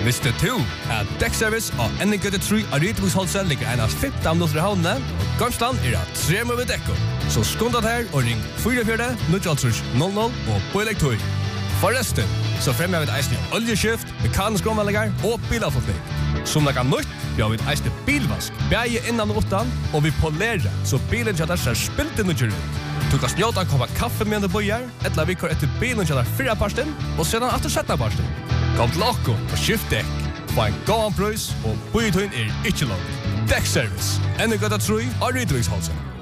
Visste du at Dekkservice og NGT3 av Rydviksholset ligger en av 15 minutter i havnene, og Gamsland at 3 med dekko. Så skundet her og ring 44-900 og på elektroi. Forresten, så fremmer vi et eisende oljeskift, mekanisk omvallinger og bilavfotning. Som det kan nytt, vi har et eisende bilvask, bæge innan og utan, og vi polerer, så bilen kjøtter ser spilt inn og kjører ut. Du kan snjåta en kopp kaffe med du bøyer, eller vi kör etter bilen kjøtter 4 parsten, og sedan etter 17 parsten. Kom til okko og skift dekk. Få en gåan prøys, og bøyetøyen ikke lov. Dekkservice. NGT3 av Rydviksholset.